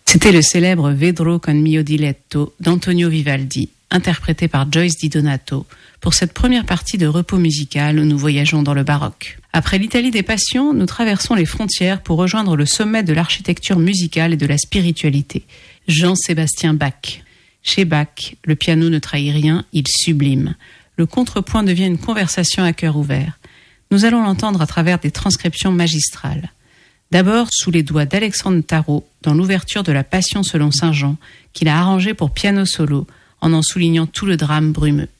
C'était le célèbre Vedro con mio diletto d'Antonio Vivaldi, interprété par Joyce Di Donato, pour cette première partie de repos musical où nous voyageons dans le baroque. Après l'Italie des passions, nous traversons les frontières pour rejoindre le sommet de l'architecture musicale et de la spiritualité, Jean-Sébastien Bach. Chez Bach, le piano ne trahit rien, il sublime. Le contrepoint devient une conversation à cœur ouvert. Nous allons l'entendre à travers des transcriptions magistrales. D'abord sous les doigts d'Alexandre Tarot dans l'ouverture de la Passion selon saint Jean qu'il a arrangée pour piano solo en soulignant tout le drame brumeux.